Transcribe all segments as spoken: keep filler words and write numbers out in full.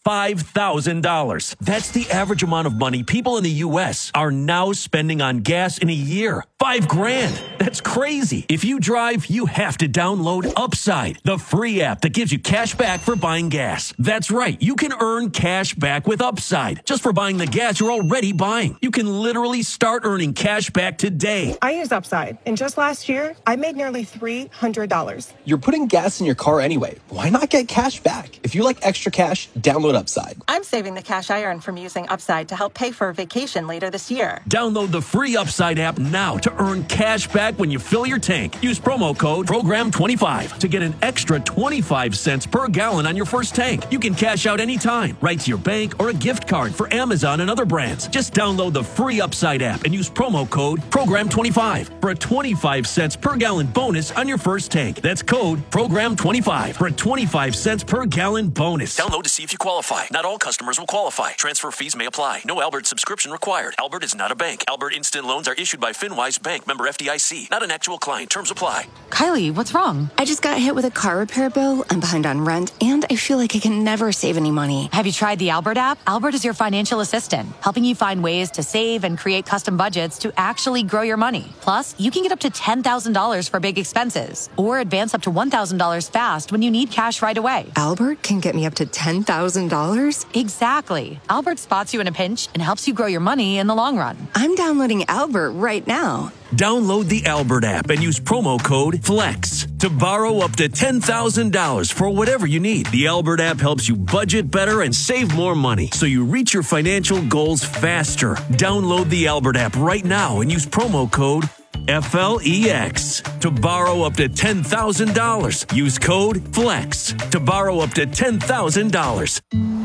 five thousand dollars. That's the average amount of money people in the U S are now spending on gas in a year. Five grand. That's crazy. If you drive, you have to download Upside, the free app that gives you cash back for buying gas. That's right. You can earn cash back with Upside just for buying the gas you're already buying. You can literally start earning cash back today. I use Upside, and just last year, I made nearly three hundred dollars. You're putting gas in your car anyway. Why not get cash back? If you like extra cash, download Upside. I'm saving the cash I earn from using Upside to help pay for a vacation later this year. Download the free Upside app now to earn cash back when you fill your tank. Use promo code program twenty-five to get an extra twenty-five cents per gallon on your first tank. You can cash out anytime, right to your bank or a gift card for Amazon and other brands. Just download the free Upside app and use promo code program twenty-five for a twenty-five cents per gallon bonus on your first tank. That's code program twenty-five for a twenty-five cents per gallon bonus. Download to see if you qualify. Not all customers will qualify. Transfer fees may apply. No Albert subscription required. Albert is not a bank. Albert Instant Loans are issued by FinWise Bank, member F D I C. Not an actual client. Terms apply. Kylie, what's wrong? I just got hit with a car repair bill. I'm behind on rent, and I feel like I can never save any money. Have you tried the Albert app? Albert is your financial assistant, helping you find ways to save and create custom budgets to actually grow your money. Plus, you can get up to ten thousand dollars for big expenses, or advance up to one thousand dollars fast when you need cash right away. Albert can get me up to ten thousand dollars? Exactly. Albert spots you in a pinch and helps you grow your money in the long run. I'm downloading Albert right now. Download the Albert app and use promo code FLEX to borrow up to ten thousand dollars for whatever you need. The Albert app helps you budget better and save more money so you reach your financial goals faster. Download the Albert app right now and use promo code F L E X to borrow up to ten thousand dollars. Use code FLEX to borrow up to ten thousand dollars.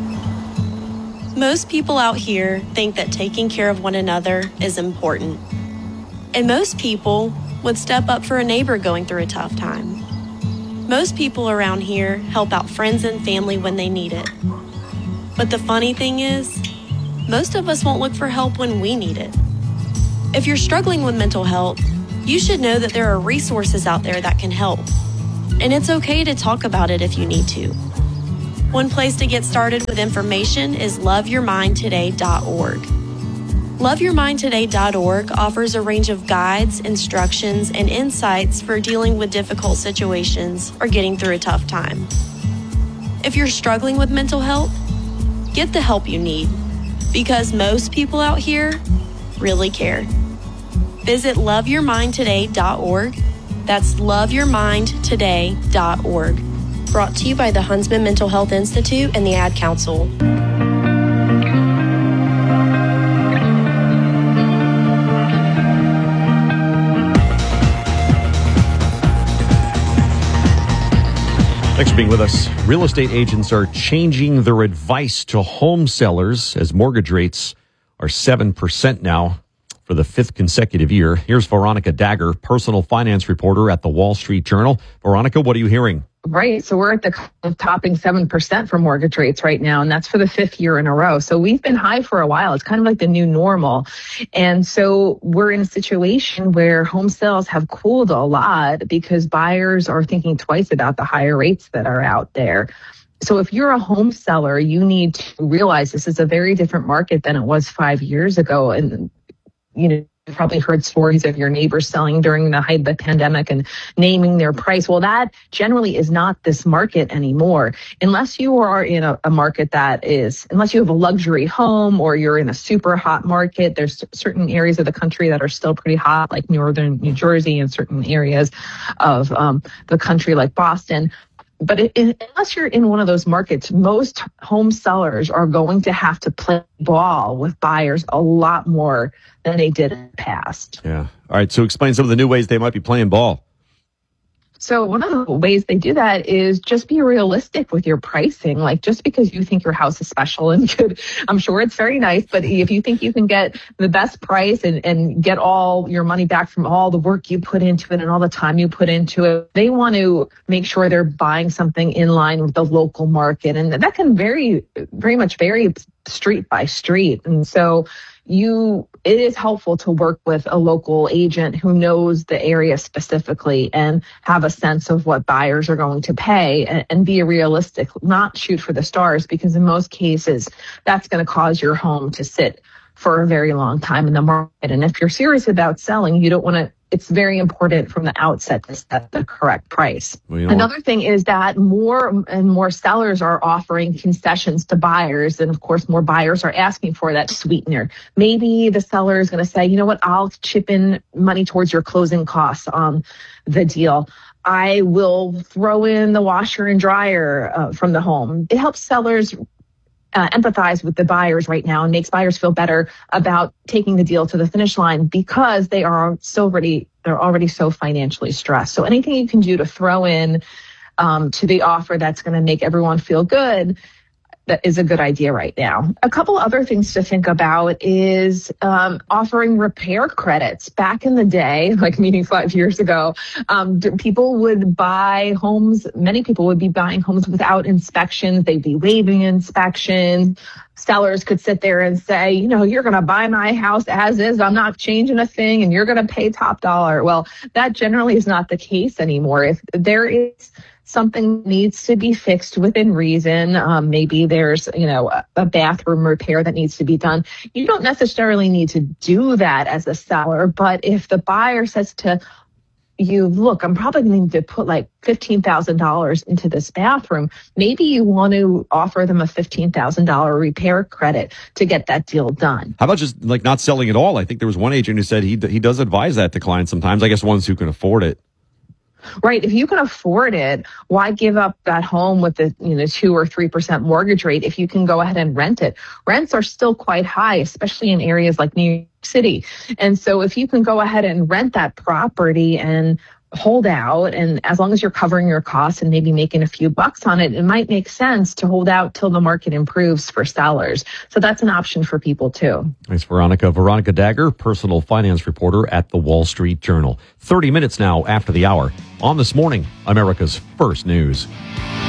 Most people out here think that taking care of one another is important. And most people would step up for a neighbor going through a tough time. Most people around here help out friends and family when they need it. But the funny thing is, most of us won't look for help when we need it. If you're struggling with mental health, you should know that there are resources out there that can help. And it's okay to talk about it if you need to. One place to get started with information is love your mind today dot org. love your mind today dot org offers a range of guides, instructions, and insights for dealing with difficult situations or getting through a tough time. If you're struggling with mental health, get the help you need, because most people out here really care. Visit love your mind today dot org. That's love your mind today dot org. Brought to you by the Huntsman Mental Health Institute and the Ad Council. Thanks for being with us. Real estate agents are changing their advice to home sellers as mortgage rates are seven percent now for the fifth consecutive year. Here's Veronica Dagger, personal finance reporter at the Wall Street Journal. Veronica, what are you hearing? Right. So we're at the topping seven percent for mortgage rates right now, and that's for the fifth year in a row. So we've been high for a while. It's kind of like the new normal. And so we're in a situation where home sales have cooled a lot because buyers are thinking twice about the higher rates that are out there. So if you're a home seller, you need to realize this is a very different market than it was five years ago. And, you know, you've probably heard stories of your neighbors selling during the height of the pandemic and naming their price. Well, that generally is not this market anymore. Unless you are in a, a market that is, unless you have a luxury home or you're in a super hot market, there's certain areas of the country that are still pretty hot, like northern New Jersey, and certain areas of um, the country like Boston. But it, it, unless you're in one of those markets, most home sellers are going to have to play ball with buyers a lot more than they did in the past. Yeah. All right. So explain some of the new ways they might be playing ball. So one of the ways they do that is just be realistic with your pricing. Like, just because you think your house is special and good, I'm sure it's very nice, but if you think you can get the best price and, and get all your money back from all the work you put into it and all the time you put into it, they want to make sure they're buying something in line with the local market. And that can vary, very much vary street by street. And so you, it is helpful to work with a local agent who knows the area specifically and have a sense of what buyers are going to pay, and, and be realistic, not shoot for the stars, because in most cases, that's going to cause your home to sit for a very long time in the market. And if you're serious about selling, you don't want to, it's very important from the outset to set the correct price. Well, you know Another what? thing is that more and more sellers are offering concessions to buyers. And of course, more buyers are asking for that sweetener. Maybe the seller is going to say, you know what, I'll chip in money towards your closing costs on the deal. I will throw in the washer and dryer uh, from the home. It helps sellers Uh, empathize with the buyers right now and makes buyers feel better about taking the deal to the finish line, because they are so already, they're already so financially stressed. So anything you can do to throw in um, to the offer that's going to make everyone feel good, that is a good idea right now. A couple other things to think about is um, offering repair credits. Back in the day, like meaning five years ago, um, people would buy homes. Many people would be buying homes without inspections. They'd be waiving inspections. Sellers could sit there and say, you know, you're going to buy my house as is. I'm not changing a thing, and you're going to pay top dollar. Well, that generally is not the case anymore. If there is something needs to be fixed within reason, um, maybe there's, you know, a, a bathroom repair that needs to be done, you don't necessarily need to do that as a seller. But if the buyer says to you, look, I'm probably going to need to put like fifteen thousand dollars into this bathroom, maybe you want to offer them a fifteen thousand dollars repair credit to get that deal done. How about just like not selling at all? I think there was one agent who said he he does advise that to clients sometimes. I guess ones who can afford it. Right. If you can afford it, why give up that home with the, you know, two or three percent mortgage rate if you can go ahead and rent it? Rents are still quite high, especially in areas like New York City. And so if you can go ahead and rent that property and hold out, and as long as you're covering your costs and maybe making a few bucks on it, it might make sense to hold out till the market improves for sellers. So that's an option for people too. Thanks, Veronica. Veronica Dagger, personal finance reporter at the Wall Street Journal. thirty minutes now after the hour on This Morning, America's First News.